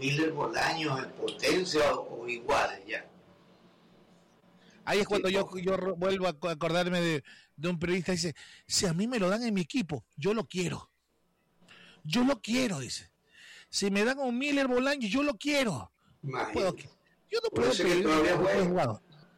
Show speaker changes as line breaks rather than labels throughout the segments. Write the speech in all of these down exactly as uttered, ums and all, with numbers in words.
Miller Bolaños en potencia o, o iguales ya.
Ahí es cuando yo, yo vuelvo a acordarme de, de un periodista que dice, si a mí me lo dan en mi equipo, yo lo quiero. Yo lo quiero, dice. Si me dan un Miller Bolaños, yo lo quiero. No puedo, yo no puedo pedir un jugador.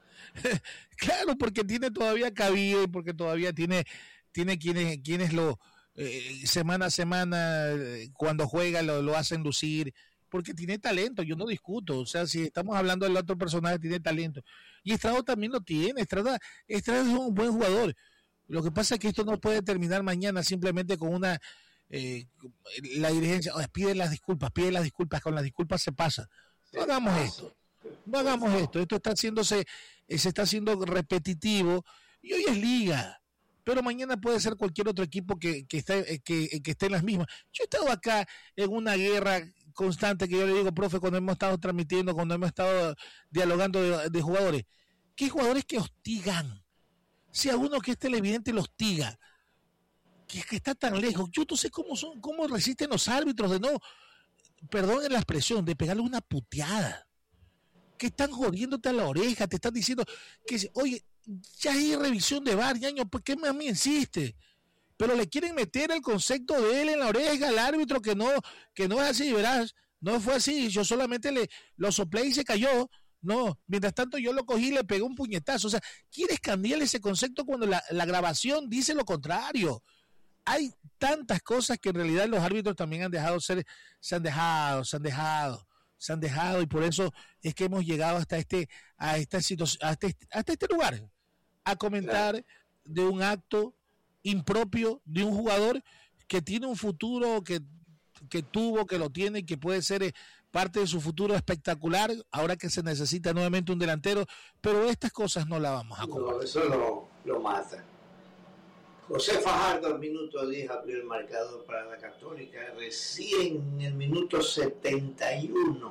Claro, porque tiene todavía cabida y porque todavía tiene, tiene quienes, quienes lo eh, semana a semana eh, cuando juega lo, lo hacen lucir. Porque tiene talento, yo no discuto, o sea, si estamos hablando del otro personaje, tiene talento. Y Estrada también lo tiene, Estrada, Estrada es un buen jugador. Lo que pasa es que esto no puede terminar mañana simplemente con una, eh, la dirigencia, oh, pide las disculpas, pide las disculpas, con las disculpas se pasa. No hagamos esto, no hagamos esto, esto está haciéndose, se está haciendo repetitivo, y hoy es liga. Pero mañana puede ser cualquier otro equipo que, que, esté, que, que esté en las mismas. Yo he estado acá en una guerra constante que yo le digo, profe, cuando hemos estado transmitiendo, cuando hemos estado dialogando de, de jugadores. ¿Qué jugadores que hostigan? Si a uno que es televidente lo hostiga, que, que está tan lejos. Yo no sé cómo son, cómo resisten los árbitros de no, perdonen la expresión, de pegarle una puteada. Que están jodiéndote a la oreja, te están diciendo que, oye, ya hay revisión de V A R, ñaño, ¿por qué más me insiste? Pero le quieren meter el concepto de él en la oreja al árbitro, que no, que no es así, verás, no fue así, yo solamente le lo soplé y se cayó. No, mientras tanto yo lo cogí y le pegué un puñetazo. O sea, quieres cambiarle ese concepto cuando la, la grabación dice lo contrario. Hay tantas cosas que en realidad los árbitros también han dejado ser, se han dejado, se han dejado, se han dejado, y por eso es que hemos llegado hasta este, a esta situación, hasta este, hasta este lugar, a comentar claro. de un acto impropio de un jugador que tiene un futuro, que, que tuvo, que lo tiene y que puede ser parte de su futuro espectacular, ahora que se necesita nuevamente un delantero, pero estas cosas no las vamos a compartir.
No, eso lo, lo mata. José Fajardo al minuto diez abrió el marcador para la Católica, recién en el minuto setenta y uno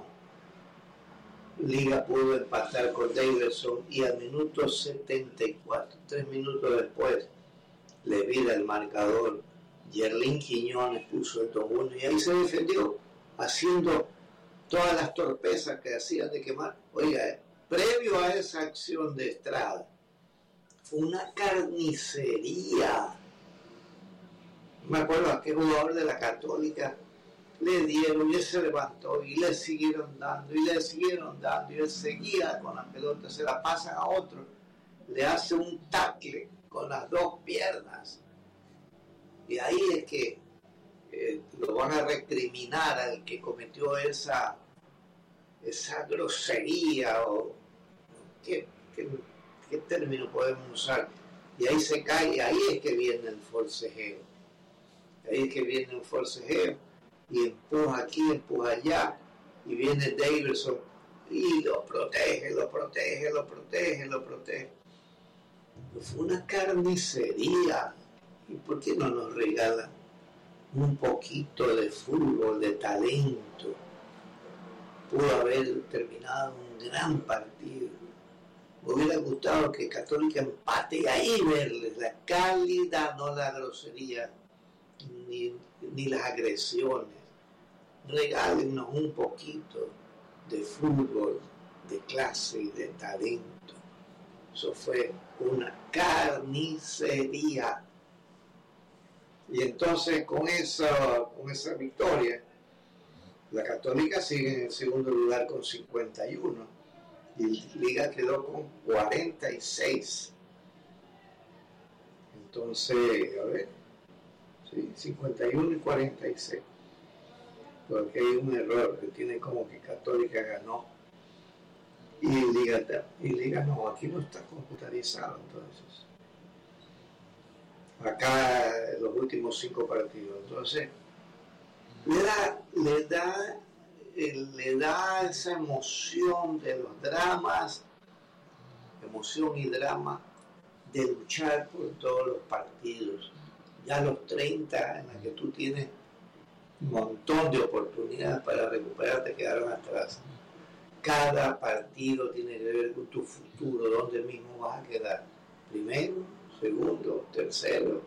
Liga pudo empatar con Davidson, y al minuto setenta y cuatro, tres minutos después, le vira el marcador, Yerlín Quiñones puso el dos uno, y ahí se defendió haciendo todas las torpezas que hacían de quemar. Oiga, eh, previo a esa acción de Estrada, fue una carnicería. Me acuerdo a qué jugador de la Católica le dieron y él se levantó y le siguieron dando y le siguieron dando y él seguía con la pelota, se la pasan a otro, le hace un tackle con las dos piernas, y ahí es que eh, lo van a recriminar al que cometió esa esa grosería, o qué, qué, qué término podemos usar, y ahí se cae, ahí es que viene el forcejeo, ahí es que viene el forcejeo, y empuja aquí, empuja allá, y viene Davidson y lo protege, lo protege, lo protege, lo protege. Fue una carnicería. ¿Y por qué no nos regalan un poquito de fútbol, de talento? Pudo haber terminado un gran partido. Me hubiera gustado que Católica empate y ahí verles la calidad, no la grosería ni, ni las agresiones. Regálenos un poquito de fútbol, de clase y de talento. Eso fue una carnicería. Y entonces con esa, con esa victoria, la Católica sigue en el segundo lugar con cincuenta y uno y Liga quedó con cuarenta y seis. Entonces, a ver, sí, cincuenta y uno y cuarenta y seis. Porque hay un error que tiene como que Católica ganó y Liga, y Liga no, aquí no está computarizado. Entonces acá los últimos cinco partidos, entonces le da le da le da esa emoción de los dramas, emoción y drama de luchar por todos los partidos. Ya a los treinta, en la que tú tienes un montón de oportunidades para recuperarte, quedaron atrás. Cada partido tiene que ver con tu futuro, dónde mismo vas a quedar, primero, segundo, tercero.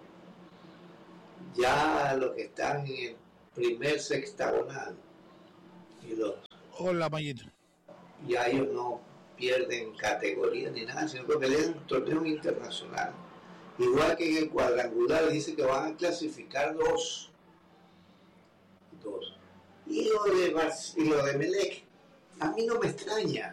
Ya los que están en el primer sextagonal y los
Hola, Mayito.
Ya ellos no pierden categoría ni nada, sino que pelean torneos internacionales. Igual que en el cuadrangular dice que van a clasificar dos. Dos. Y lo de, Bar- y lo de Melec, a mí no me extraña.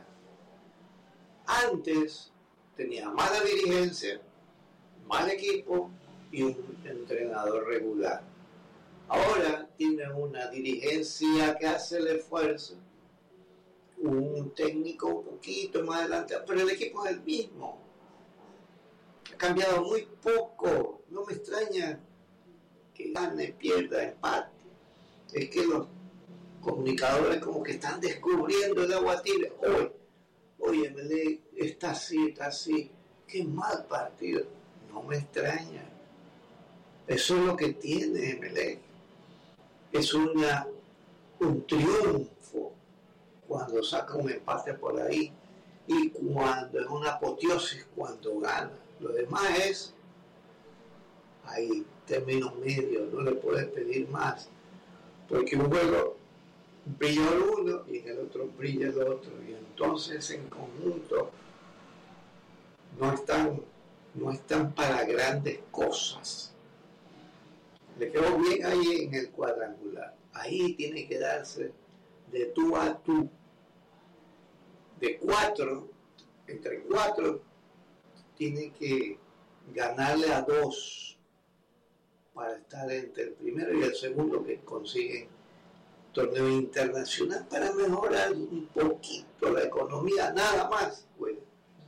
Antes tenía mala dirigencia, mal equipo y un entrenador regular. Ahora tiene una dirigencia que hace el esfuerzo, un técnico un poquito más adelante, pero el equipo es el mismo. Ha cambiado muy poco. No me extraña que gane, pierda, empate. Es que los comunicadores como que están descubriendo el agua tibia. Hoy, oye, Melec está así, está así. Qué mal partido. No me extraña. Eso es lo que tiene Melec. Es una, un triunfo cuando saca un empate por ahí y cuando es una apoteosis cuando gana. Lo demás es ahí, término medio, no le puedes pedir más. Porque un juego brilla el uno y en el otro brilla el otro. Y entonces en conjunto no están, no están para grandes cosas. Le quedó bien ahí en el cuadrangular. Ahí tiene que darse de tú a tú. De cuatro, entre cuatro, tiene que ganarle a dos para estar entre el primero y el segundo que consiguen torneo internacional para mejorar un poquito la economía, nada más. Bueno.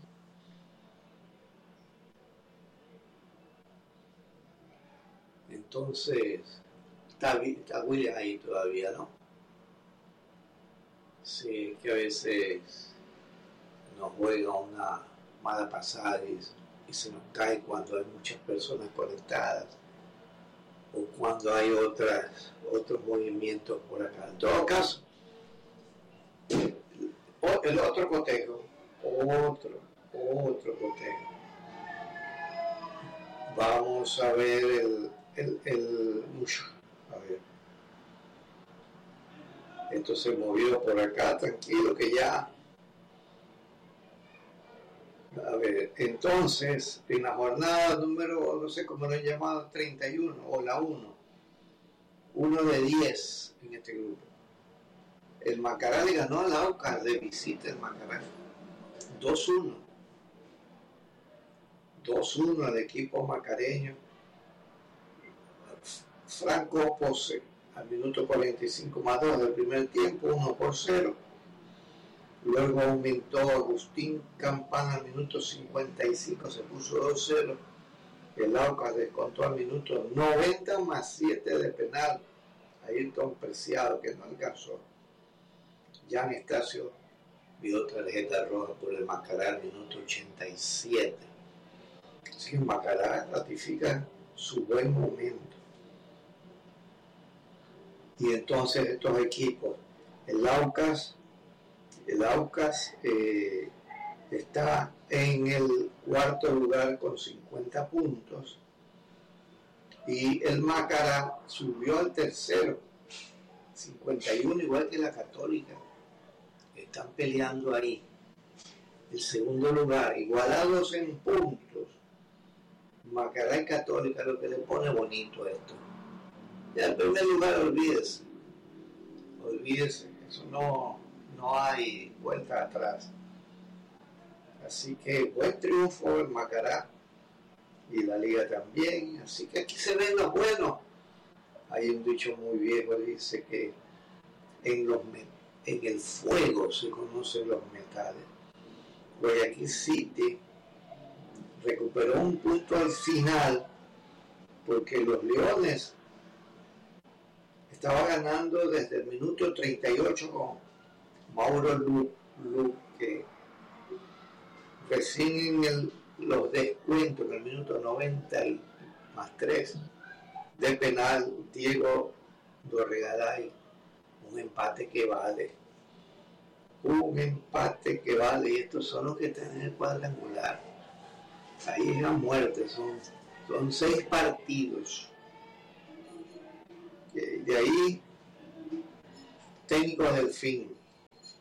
Entonces, está, está William ahí todavía, ¿no? Sí, que a veces nos juega una mala pasada y, y se nos cae cuando hay muchas personas conectadas o cuando hay otras, otros movimientos por acá. En todo caso, el otro cotejo, otro, otro cotejo. Vamos a ver el, el, el mucho. A ver. Esto se movió por acá, tranquilo que ya. A ver, entonces, en la jornada número, no sé cómo lo han llamado, treinta y uno, o la uno, uno de diez en este grupo. El Macará le ganó al Aucas de visita el Macará. dos uno. dos uno al equipo macareño. Franco Pose al minuto cuarenta y cinco más dos del primer tiempo, uno por cero. Luego aumentó Agustín Campana al minuto cincuenta y cinco, se puso dos cero. El Aucas descontó al minuto noventa más siete de penal. Ayrton Preciado, que no alcanzó. Jan Estacio vio tarjeta roja por el Macará al minuto ochenta y siete. Así que Macará ratifica su buen momento. Y entonces estos equipos, el Aucas, el Aucas eh, está en el cuarto lugar con cincuenta puntos y el Macará subió al tercero, cincuenta y uno, igual que la Católica. Están peleando ahí el segundo lugar, igualados en puntos. Macará y Católica, lo que le pone bonito a esto. Ya en primer lugar, olvídese, olvídese, eso no, no hay vuelta atrás. Así que buen triunfo el Macará y la Liga también. Así que aquí se ven los buenos. Hay un dicho muy viejo, dice que en, los, en el fuego se conocen los metales. Guayaquil City recuperó un punto al final porque los Leones estaba ganando desde el minuto treinta y ocho con Mauro Luque. Recién en el, los descuentos en el minuto noventa y más tres de penal, Diego Dorregaray, un empate que vale, un empate que vale, y estos son los que están en el cuadrangular. Ahí es la muerte, son, son seis partidos. De ahí, técnico Delfín,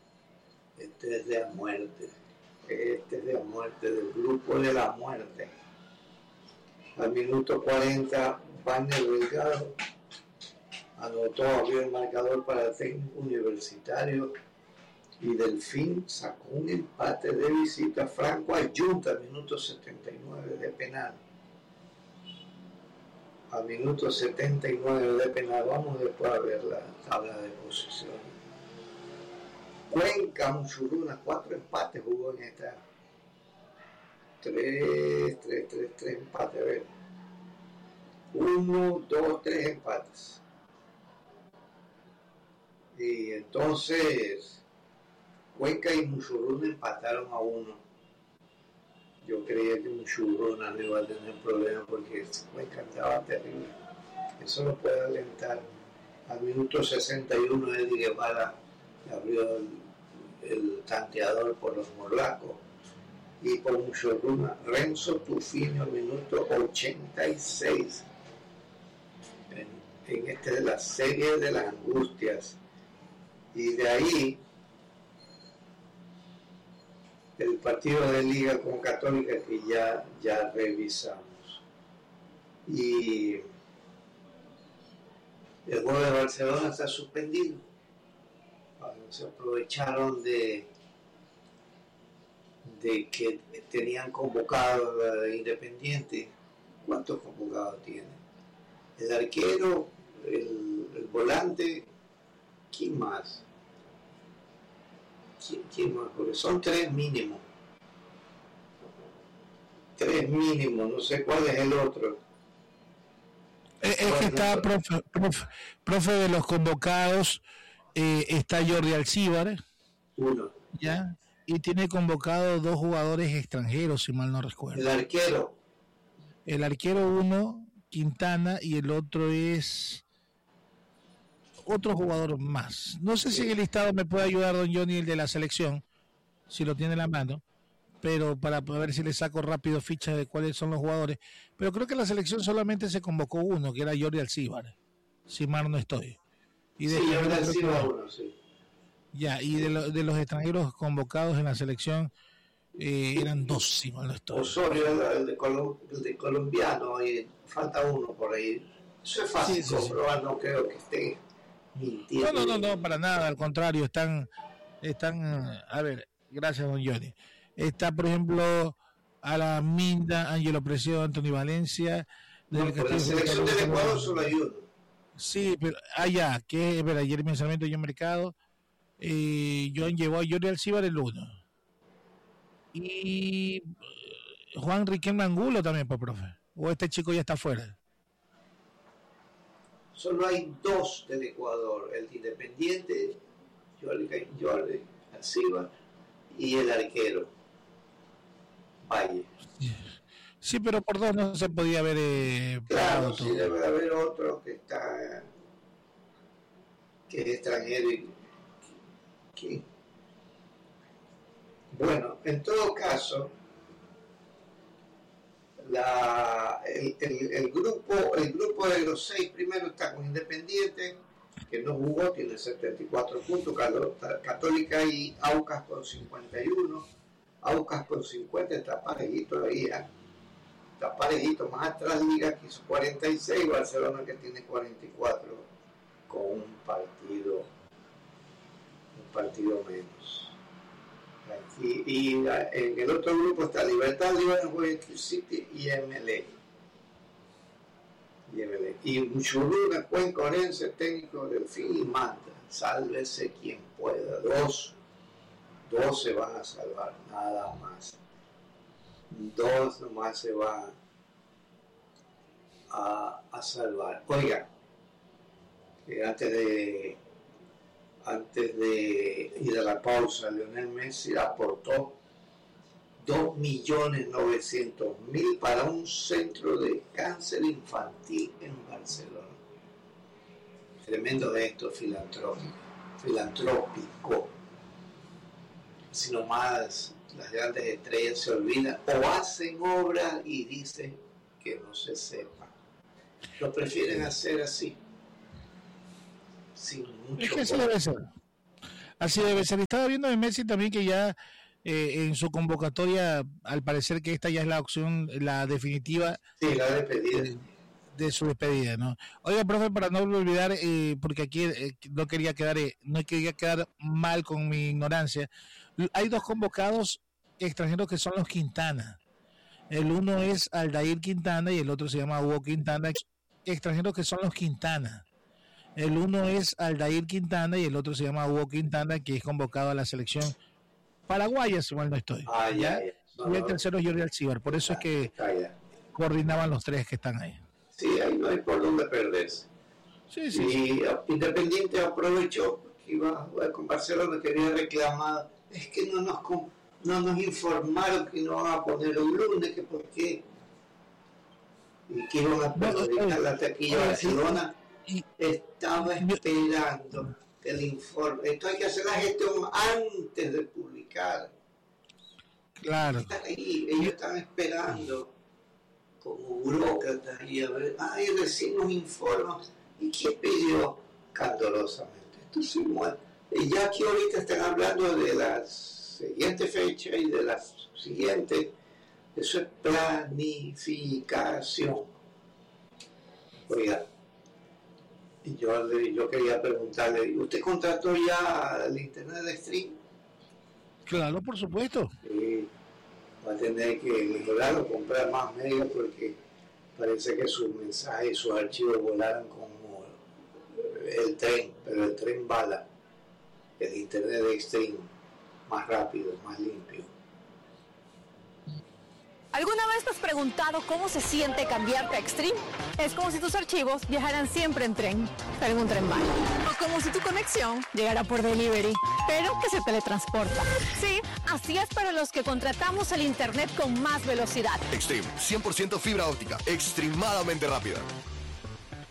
Este es de la muerte. Este es de la muerte, del grupo de la muerte. Al minuto cuarenta, Wagner Delgado anotó, abrió el marcador para el técnico universitario y Delfín sacó un empate de visita. Franco Ayunta al minuto setenta y nueve de penal. Al minuto setenta y nueve de penal. Vamos después a ver la tabla de posiciones. Cuenca, Muchuruna, cuatro empates jugó en esta. Tres, tres, tres, tres empates, a ver. Uno, dos, tres empates. Y entonces Cuenca y Muchuruna empataron a uno. Yo creía que Muchuruna no iba a tener problemas porque Cuenca andaba terrible. Eso lo puede alentar. Al minuto sesenta y uno Eddie Guevara abrió el, el tanteador por los morlacos. Y por Muchuruna, Renzo Tufino al minuto ochenta y seis. En, en este de la serie de las angustias. Y de ahí el partido de Liga con Católica que ya, ya revisamos. Y el juego de Barcelona está suspendido. Se aprovecharon de, de que tenían convocado a Independiente. ¿Cuántos convocados tiene? El arquero, el, el volante, ¿quién más? ¿Quién, quién más? Porque son tres mínimos. Tres mínimos, no sé cuál es el otro.
Es, es que está, profe, profe, profe, de los convocados, eh, está Jordi Alcíbar.
Uno.
Ya. Y tiene convocado dos jugadores extranjeros, si mal no recuerdo.
El arquero.
El arquero uno, Quintana, y el otro es otro jugador más. No sé si en el listado me puede ayudar don Johnny, el de la selección, si lo tiene en la mano, pero para ver si le saco rápido fichas de cuáles son los jugadores. Pero creo que en la selección solamente se convocó uno, que era Jordi Alcíbar, si mal no estoy. Y de
sí, Jordi Alcíbar uno, sí.
Ya, y de, lo, de los extranjeros convocados en la selección eh, eran dos, si mal no estoy.
Osorio, el de, Colom- el de colombiano, y falta uno por ahí. Eso es fácil, sí, sí, sí. Pero no creo que esté mintiendo.
No, no, no, no, para nada, al contrario, están, están, a ver, gracias don Johnny. Está, por ejemplo, a la Minda, Ángelo Preciado, Anthony Valencia.
No, por la selección del Ecuador solo hay uno.
Sí, pero allá, ah, que es verdad, Jeremy Sarmiento y John Mercado. Eh, John llevó a Jordi Alcíbar el uno. Y Juan Riquelme Angulo también, pues, profe. O este chico ya está fuera.
Solo hay dos del Ecuador, el Independiente, Jordi, Jordi Alcíbar y el arquero Valle.
Sí, pero por dos no se podía haber eh,
claro, sí todo. Debe haber otro que está que es extranjero y que bueno, en todo caso la, el, el, el grupo el grupo de los seis primeros está con Independiente, que no jugó, tiene setenta y cuatro puntos, Católica y Aucas con cincuenta y uno, Aucas con cincuenta, está parejito ahí, ¿eh? Está parejito, más atrás Liga que hizo cuarenta y seis, Barcelona que tiene cuarenta y cuatro con un partido un partido menos. Aquí, y la, en el otro grupo está Libertad, Liverpool City y M L E. Y, M L E. y Muchuruna, Cuenca, Orense, técnico Delfín y Manta. Sálvese quien pueda. Dos, dos se van a salvar, nada más. Dos nomás se van a, a salvar. Oiga, eh, antes de antes de ir a la pausa, Lionel Messi aportó dos millones novecientos mil para un centro de cáncer infantil en Barcelona. Tremendo gesto filantrópico, filantrópico. Si nomás las grandes estrellas se olvidan o hacen obras y dicen que no se sepa. Lo prefieren hacer así, sin mucho.
Es que eso debe ser. Así debe ser. Estaba viendo de Messi también que ya eh, en su convocatoria, al parecer que esta ya es la opción, la definitiva.
Sí, la despedida.
De, de su despedida, ¿no? Oiga, profe, para no olvidar, eh, porque aquí eh, no quería quedar, eh, no quería quedar mal con mi ignorancia. Hay dos convocados extranjeros que son los Quintana. El uno es Aldair Quintana y el otro se llama Hugo Quintana. Extranjeros que son los Quintana. El uno es Aldair Quintana y el otro se llama Hugo Quintana, que es convocado a la selección paraguaya, si mal no estoy.
Ah, ya, ya.
No, y el tercero es Jordi Alcibar. Por eso
ya,
es que
ya, ya.
coordinaban los tres que están ahí.
Sí, ahí no hay por dónde perderse.
Sí, sí,
y
sí.
Independiente aprovechó que iba a jugar con Barcelona, quería reclamar, es que no nos, no nos informaron que no van a poner un lunes, que por qué, y que iban a perjudicar la taquilla. Barcelona estaba esperando el informe. Esto hay que hacer la gestión antes de publicar.
Claro.
Están ahí, ellos están esperando como burócratas y a ver, ay, recién nos informan. ¿Y quién pidió? Candorosamente. Entonces, bueno, ya que ahorita están hablando de la siguiente fecha y de la siguiente, eso es planificación. Oiga, y yo, yo quería preguntarle, ¿usted contrató ya el internet de stream?
Claro, por supuesto.
Sí, va a tener que mejorarlo, comprar más medios porque parece que sus mensajes y sus archivos volaron como el tren, pero el tren bala, el internet de Extreme, más rápido, más limpio.
¿Alguna vez te has preguntado cómo se siente cambiarte a Extreme? Es como si tus archivos viajaran siempre en tren, pero en un tren bala. O como si tu conexión llegara por delivery, pero que se teletransporta. Sí, así es para los que contratamos el internet con más velocidad.
Extreme, cien por ciento fibra óptica, extremadamente rápida.